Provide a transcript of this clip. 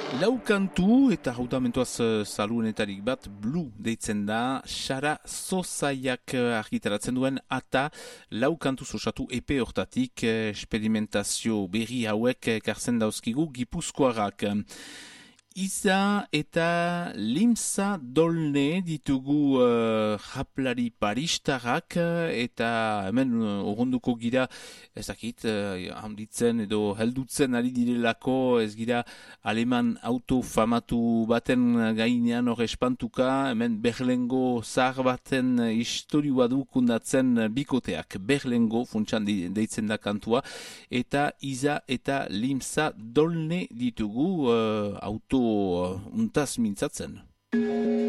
Lau kantu eta hautamentuaz saluenetarik bat Blue deitzen da, Sara Zozaiak argitaratzen duen ata lau kantu osatu epe hortatik esperimentazio berri hauek ekartzen dauzkigu Gipuzkoarrak. Iza eta Limsa Dolne ditugu japlari paristarrak eta hemen urrunduko gira ezakit handitzen edo heldutzen ari direlako ez gira aleman auto famatu baten gainean hor espantuka hemen Berlengo zahar baten historiua du kundatzen bikoteak Berlengo funtsan deitzen da kantua eta Iza eta Limsa Dolne ditugu auto untaz mintzatzen.